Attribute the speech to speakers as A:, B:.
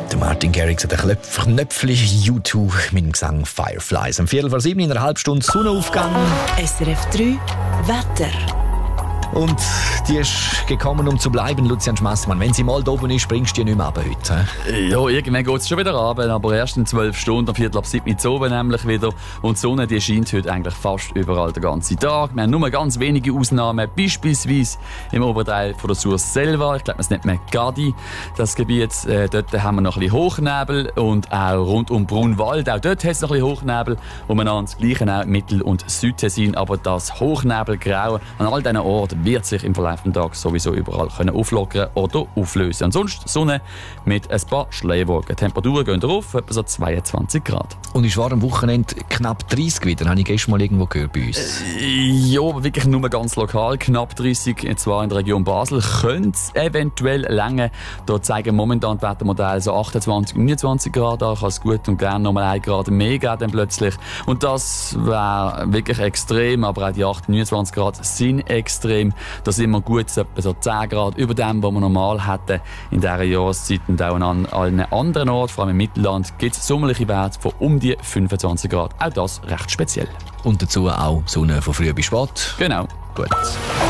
A: Der Martin Garrix hat ein Knöpfchen U2 mit dem Gesang Fireflies. Um 6:45 in einer halben Stunde Sonnenaufgang.
B: SRF 3 Wetter.
A: Und die ist gekommen, um zu bleiben, Lucian Schmassmann. Wenn sie mal da oben ist, springst du die nicht mehr runter heute.
C: Ja, irgendwann geht es schon wieder runter, aber erst in 12 Stunden, um 6:45 oben nämlich wieder. Und die Sonne, die scheint heute eigentlich fast überall den ganzen Tag. Wir haben nur ganz wenige Ausnahmen, beispielsweise im Oberteil von der Source selber. Ich glaube, es nennt man Gadi, das Gebiet. Dort haben wir noch ein bisschen Hochnebel und auch rund um Brunwald. Auch dort hat es noch ein bisschen Hochnebel. Umeinander das Gleiche auch Mittel- und Südtessin. Aber das Hochnebelgrau an all diesen Orten wird sich im Verlauf des Tages sowieso überall können auflockern oder auflösen. Ansonsten Sonne mit ein paar Schleierwolken. Temperaturen gehen rauf, etwa so 22 Grad.
A: Und es war am Wochenende knapp 30 wieder, habe ich gestern mal irgendwo gehört bei uns.
C: Ja, aber wirklich nur ganz lokal, knapp 30, zwar in der Region Basel, könnte es eventuell länger. Da zeigen momentan die Wettermodelle so 28, 29 Grad an, kann es gut und gerne nochmal 1 Grad mehr geben dann plötzlich. Und das wäre wirklich extrem, aber auch die 28, 29 Grad sind extrem. Da sind wir gut etwa so 10 Grad über dem, was wir normal hätten in dieser Jahreszeit. Und auch an allen anderen Orten, vor allem im Mittelland, gibt es sommerliche Werte von um die 25 Grad. Auch das recht speziell.
A: Und dazu auch Sonne von früh bis spät.
C: Genau.
A: Gut.